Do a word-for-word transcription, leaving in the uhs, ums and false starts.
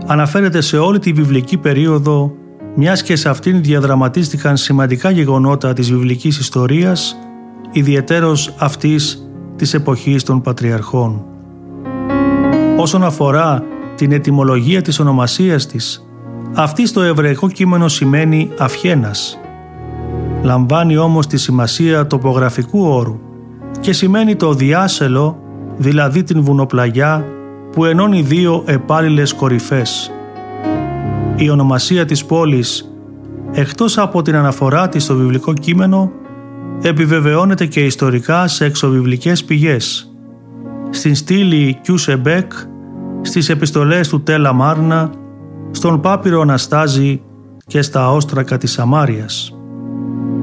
αναφέρεται σε όλη τη βιβλική περίοδο, μιας και σε αυτήν διαδραματίστηκαν σημαντικά γεγονότα της βιβλικής ιστορίας, ιδιαιτέρως αυτής της εποχής των Πατριαρχών. Όσον αφορά την ετυμολογία της ονομασίας της, αυτή στο εβραϊκό κείμενο σημαίνει αυχένας. Λαμβάνει όμως τη σημασία τοπογραφικού όρου και σημαίνει το διάσελο, δηλαδή την βουνοπλαγιά που ενώνει δύο επάλληλες κορυφές. Η ονομασία της πόλης, εκτός από την αναφορά της στο βιβλικό κείμενο, επιβεβαιώνεται και ιστορικά σε εξωβιβλικές πηγές. Στην στήλη Κιούσεμπεκ, στις επιστολές του Τέλα Μάρνα, στον Πάπυρο Αναστάζη και στα όστρακα της Σαμάριας.